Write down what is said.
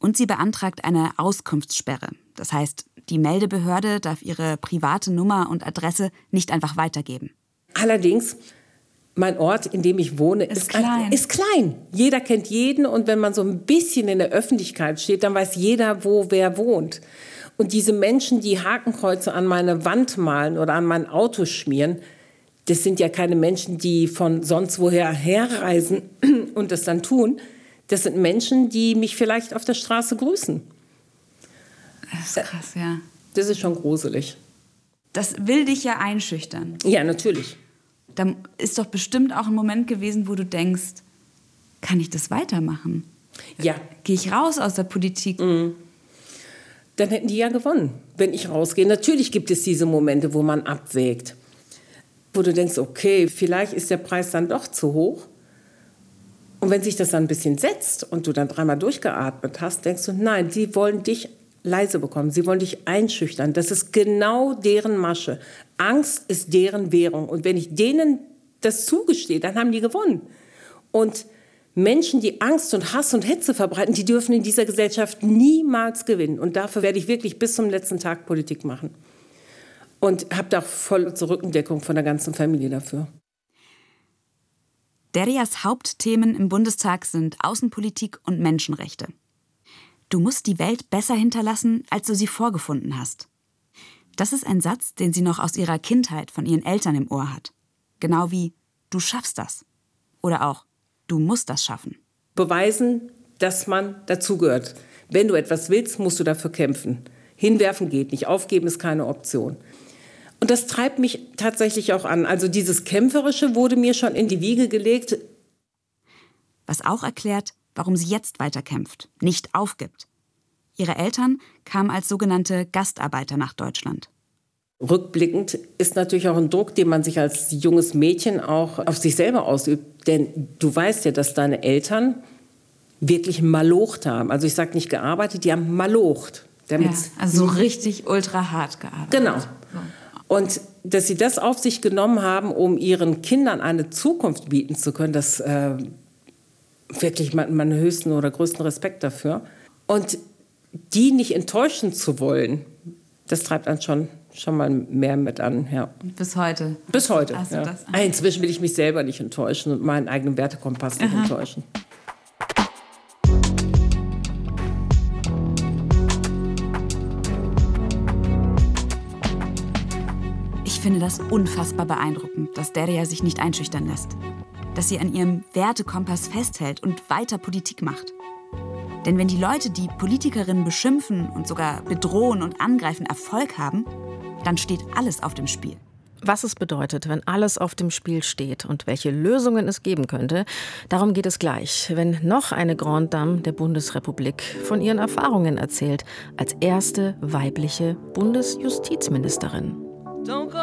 Und sie beantragt eine Auskunftssperre. Das heißt, die Meldebehörde darf ihre private Nummer und Adresse nicht einfach weitergeben. Allerdings, mein Ort, in dem ich wohne, ist klein. Jeder kennt jeden und wenn man so ein bisschen in der Öffentlichkeit steht, dann weiß jeder, wo wer wohnt. Und diese Menschen, die Hakenkreuze an meine Wand malen oder an mein Auto schmieren, das sind ja keine Menschen, die von sonst woher herreisen und das dann tun. Das sind Menschen, die mich vielleicht auf der Straße grüßen. Das ist krass, ja. Das ist schon gruselig. Das will dich ja einschüchtern. Ja, natürlich. Da ist doch bestimmt auch ein Moment gewesen, wo du denkst, kann ich das weitermachen? Ja. Gehe ich raus aus der Politik? Mhm. Dann hätten die ja gewonnen, wenn ich rausgehe. Natürlich gibt es diese Momente, wo man abwägt. Wo du denkst, okay, vielleicht ist der Preis dann doch zu hoch. Und wenn sich das dann ein bisschen setzt und du dann 3-mal durchgeatmet hast, denkst du, nein, die wollen dich leise bekommen. Sie wollen dich einschüchtern. Das ist genau deren Masche. Angst ist deren Währung. Und wenn ich denen das zugestehe, dann haben die gewonnen. Und Menschen, die Angst und Hass und Hetze verbreiten, die dürfen in dieser Gesellschaft niemals gewinnen. Und dafür werde ich wirklich bis zum letzten Tag Politik machen. Und habe da volle Rückendeckung von der ganzen Familie dafür. Derias Hauptthemen im Bundestag sind Außenpolitik und Menschenrechte. Du musst die Welt besser hinterlassen, als du sie vorgefunden hast. Das ist ein Satz, den sie noch aus ihrer Kindheit von ihren Eltern im Ohr hat. Genau wie, du schaffst das. Oder auch, du musst das schaffen. Beweisen, dass man dazugehört. Wenn du etwas willst, musst du dafür kämpfen. Hinwerfen geht nicht, aufgeben ist keine Option. Und das treibt mich tatsächlich auch an. Also dieses Kämpferische wurde mir schon in die Wiege gelegt. Was auch erklärt, warum sie jetzt weiterkämpft, nicht aufgibt. Ihre Eltern kamen als sogenannte Gastarbeiter nach Deutschland. Rückblickend ist natürlich auch ein Druck, den man sich als junges Mädchen auch auf sich selber ausübt. Denn du weißt ja, dass deine Eltern wirklich malocht haben. Also ich sage nicht gearbeitet, die haben malocht. Ja, also so richtig ultra hart gearbeitet. Genau. Und dass sie das auf sich genommen haben, um ihren Kindern eine Zukunft bieten zu können, das wirklich meinen höchsten oder größten Respekt dafür. Und die nicht enttäuschen zu wollen, das treibt einen schon mal mehr mit an. Ja. Bis heute? Bis heute, Hast ja. du das? Inzwischen will ich mich selber nicht enttäuschen und meinen eigenen Wertekompass nicht enttäuschen. Ich finde das unfassbar beeindruckend, dass Deria sich nicht einschüchtern lässt. Dass sie an ihrem Wertekompass festhält und weiter Politik macht. Denn wenn die Leute, die Politikerinnen beschimpfen und sogar bedrohen und angreifen, Erfolg haben, dann steht alles auf dem Spiel. Was es bedeutet, wenn alles auf dem Spiel steht und welche Lösungen es geben könnte, darum geht es gleich, wenn noch eine Grande Dame der Bundesrepublik von ihren Erfahrungen erzählt, als erste weibliche Bundesjustizministerin.